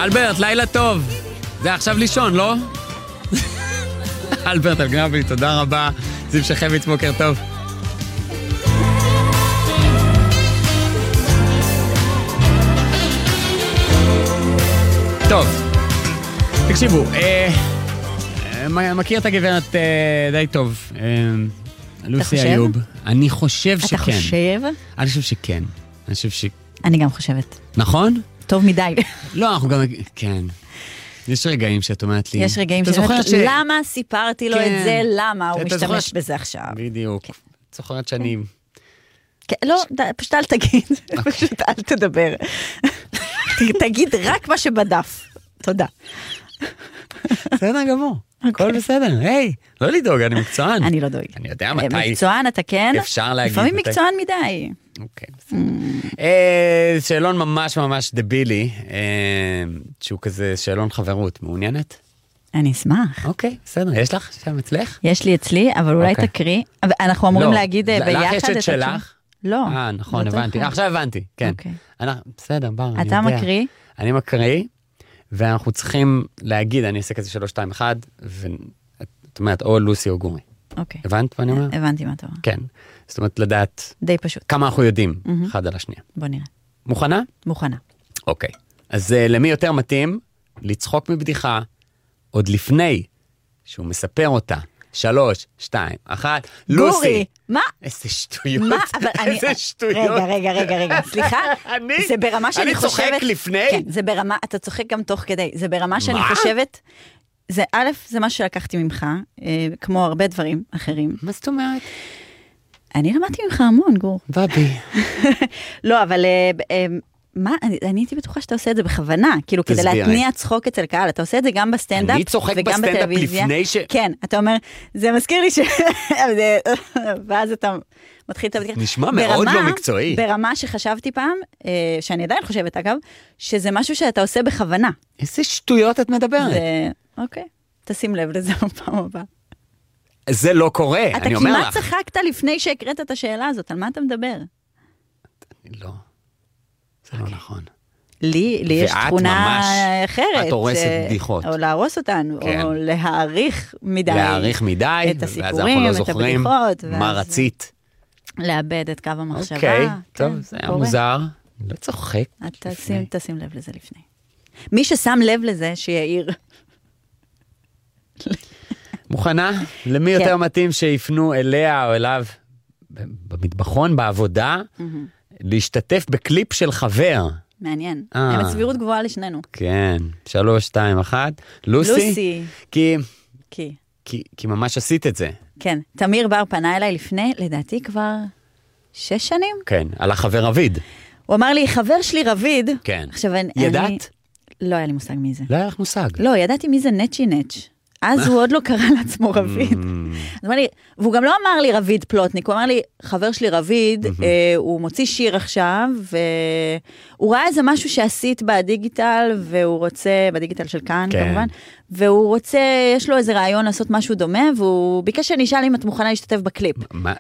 אלברט, לילה טוב. זה עכשיו לישון, לא? אלברט אלגרבי, תודה רבה. זיו שחביץ, בוקר טוב. טוב, תקשיבו, מכיר את הגברת די טוב, לוסי איוב. אני חושב שכן. אתה חושב? אני חושב שכן. אני גם חושבת. נכון? טוב מדי. לא, אנחנו גם... כן. יש רגעים שאת אומרת לי... יש רגעים שאת... למה סיפרתי לו את זה? למה הוא משתמש בזה עכשיו? בדיוק. את זוכרת שאני... לא, פשוט אל תגיד. פשוט אל תדבר. תגיד רק מה שבדף. תודה. בסדר גמור. הכל בסדר. היי, לא לדאוג, אני מקצוען. אני לא דואג. אני יודע מתי... מקצוען אתה כן? אפשר להגיד. לפעמים מקצוען מדי. אוקיי, בסדר. שאלון ממש ממש דבילי, שהוא כזה שאלון חברות. מעוניינת? אני אשמח. אוקיי, בסדר. יש לך שם אצלך? יש לי אצלי, אבל אולי תקריא. אנחנו אמורים להגיד ביחד לך יש את שלך? לא. נכון, הבנתי. עכשיו הבנתי, כן. בסדר, בר, אני יודע. אתה מקריא? אני מקריא, ואנחנו צריכים להגיד, אני אעשה כזה 3, 2, 1, ואת אומרת, או לוסי או גורי. אוקיי. הבנת מה אני אומר? הבנתי מה אתה אומר. כן. זאת אומרת, לדעת... די פשוט. כמה אנחנו יודעים, אחד על השנייה. בוא נראה. מוכנה? מוכנה. אוקיי. אז למי יותר מתאים לצחוק מבדיחה עוד לפני שהוא מספר אותה? 3, 2, 1, לוסי. גורי, מה? איזה שטויות. מה? אבל אני... איזה שטויות. רגע. סליחה. זה ברמה שאני חושבת... אני צוחק לפני? כן, זה ברמה, אתה צוחק גם תוך כדי. זה ברמה שאני חושבת... זה א', זה מה שלקחתי ממך, כמו הרבה דברים אחרים. מה זאת אומרת? אני למדתי ממך המון, גור. בבי. לא, אבל... מה? אני הייתי בטוחה שאתה עושה את זה בכוונה, כאילו כדי להתניע צחוק אצל קהל, אתה עושה את זה גם בסטנדאפ, אני צוחק בסטנדאפ לפני ש... כן, אתה אומר, זה מזכיר לי ש... ואז אתה מתחיל את הבדיחה. נשמע מאוד לא מקצועי. ברמה שחשבתי פעם, שאני עדיין חושבת אגב, שזה משהו שאתה עושה בכוונה. איזה שטויות את מדברת. אוקיי, תשים לב לזה בפעם הבאה. זה לא קורה, אני אומר לך. אתה כמעט צחקת לפני שהקראת את השאלה הזאת, על מה אתה מדבר? לא. זה לא נכון. לי יש תכונה אחרת. את הורסת בדיחות. או להרוס אותן, או להעריך מדי. להעריך מדי, את הסיפורים, את הבדיחות. מה רצית? לאבד את קו המחשבה. אוקיי, טוב, זה היה מוזר. לא צוחק. תשים לב לזה לפני. מי ששם לב לזה, שיעיר. מוכנה? למי יותר מתאים שיפנו אליה או אליו במטבחון, בעבודה, להשתתף בקליפ של חבר. מעניין. הם סבירות גבוהה לשנינו. כן. 3, 2, 1. לוסי. כי ממש עשית את זה. כן. תמיר בר פנה אליי לפני, לדעתי כבר 6 שנים. כן. על החבר רביד. הוא אמר לי, חבר שלי רביד. כן. עכשיו ידעת? לא היה לי מושג מי זה. לא היה לך מושג. לא, ידעתי מי זה נצ'י נץ'. אז הוא עוד לא קרא לעצמו רביד. והוא גם לא אמר לי רביד פלוטניק, הוא אמר לי, חבר שלי רביד, הוא מוציא שיר עכשיו, והוא ראה איזה משהו שעשית בדיגיטל, והוא רוצה, בדיגיטל של כאן כמובן, והוא רוצה, יש לו איזה רעיון לעשות משהו דומה, והוא ביקש שאני אשאל אם את מוכנה להשתתף בקליפ.